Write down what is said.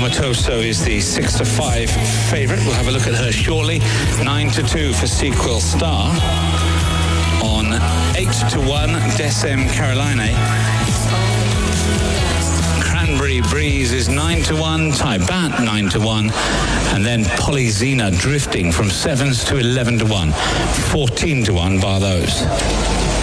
Amatoso is the 6-5 favourite. We'll have a look at her shortly. 9-2 for Sequel Star. On 8-1, Decem Caroline. Cranberry Breeze is 9-1, Taibat 9-1, and then Polyzena drifting from 7s to 11-1, 14-1 bar those.